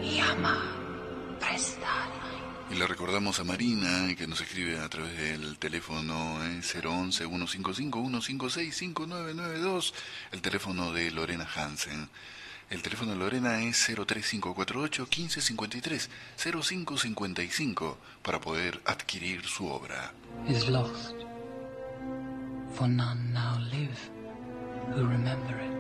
Llama prestada. Y le recordamos a Marina, que nos escribe a través del teléfono 011-155-156-5992, el teléfono de Lorena Hansen. El teléfono de Lorena es 03548-1553-0555 para poder adquirir su obra. Is lost, for none now live who remember it.